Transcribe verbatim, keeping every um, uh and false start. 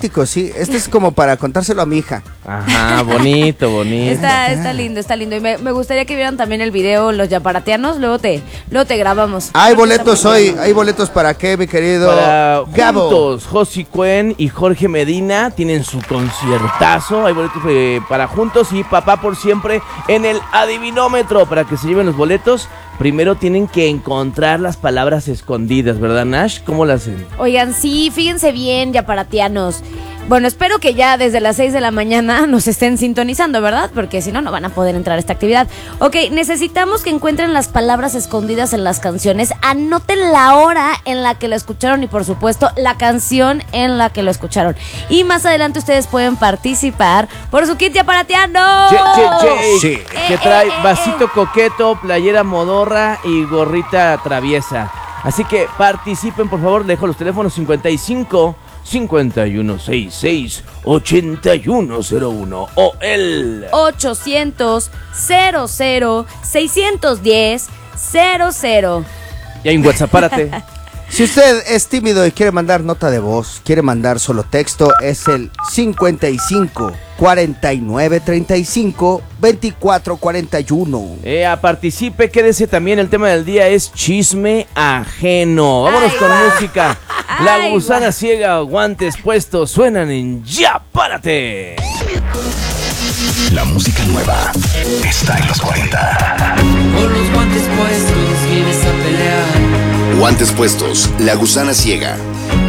romántico, sí. Este es como para contárselo a mi hija. Ajá, bonito, bonito. Está, está lindo, está lindo. Y me, me gustaría que vieran también el video Los Yaparatianos. Luego te, luego te grabamos. Hay boletos hoy. ¿Hay boletos para qué, mi querido Para Gabo? juntos, Josi Cuen y Jorge Medina tienen su conciertazo. Hay boletos eh, para juntos y Papá por Siempre en el Adivinómetro. Para que se lleven los boletos, primero tienen que encontrar las palabras escondidas, ¿verdad, Nash? ¿Cómo las hacen? Oigan, sí, fíjense bien, yaparatianos. Bueno, espero que ya desde las seis de la mañana nos estén sintonizando, ¿verdad? Porque si no, no van a poder entrar a esta actividad. Ok, necesitamos que encuentren las palabras escondidas en las canciones. Anoten la hora en la que lo escucharon y, por supuesto, la canción en la que lo escucharon. Y más adelante ustedes pueden participar por su kit yaparatiano. Che, che, che, Sí. que trae vasito coqueto, playera modorra y gorrita traviesa. Así que participen, por favor. Dejo los teléfonos cincuenta y cinco, cincuenta y uno sesenta y seis, ochenta y uno cero uno o el ochocientos, cero cero, seiscientos diez, cero cero. y hay un WhatsApp, párate. Si usted es tímido y quiere mandar nota de voz, quiere mandar solo texto, es el cincuenta y cinco, cuarenta y nueve, treinta y cinco, veinticuatro, cuarenta y uno. Eh, a participe, quédese también. El tema del día es chisme ajeno. Vámonos Ay, con va. música. La Ay, gusana va. ciega, guantes puestos, suenan en Ya Párate. La música nueva está en los cuarenta. Con los guantes puestos vienes a pelear. Guantes puestos, La Gusana Ciega.